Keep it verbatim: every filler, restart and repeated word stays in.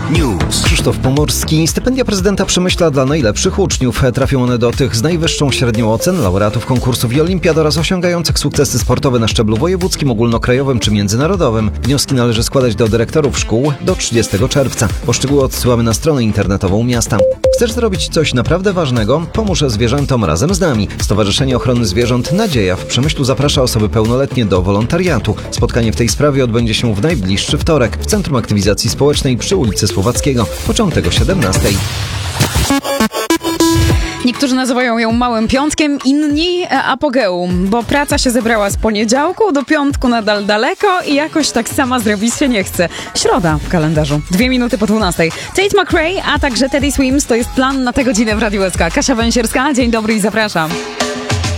News. Krzysztof Pomorski. Stypendia prezydenta Przemyśla dla najlepszych uczniów. Trafią one do tych z najwyższą średnią ocen, laureatów konkursów i olimpiad oraz osiągających sukcesy sportowe na szczeblu wojewódzkim, ogólnokrajowym czy międzynarodowym. Wnioski należy składać do dyrektorów szkół do trzydziestego czerwca. Poszczegóły odsyłamy na stronę internetową miasta. Chcesz zrobić coś naprawdę ważnego? Pomóż zwierzętom razem z nami. Stowarzyszenie Ochrony Zwierząt Nadzieja w Przemyślu zaprasza osoby pełnoletnie do wolontariatu. Spotkanie w tej sprawie odbędzie się w najbliższy wtorek w Centrum Aktywizacji Społecznej przy ulicy Słowackiego. Początek o siedemnastej. Niektórzy nazywają ją małym piątkiem, inni apogeum, bo praca się zebrała z poniedziałku, do piątku nadal daleko i jakoś tak sama zrobić się nie chce. Środa w kalendarzu. Dwie minuty po dwunastej. Tate McRae, a także Teddy Swims to jest plan na tę godzinę w Radiu S K. Kasia Węsierska, dzień dobry i zapraszam.